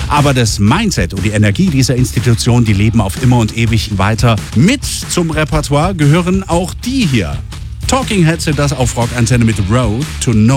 Aber das Mindset und die Energie dieser Institution, die leben auf immer und ewig weiter. Mit zum Repertoire gehören auch die hier. Talking Heads sind das auf Rock Antenne mit Road to No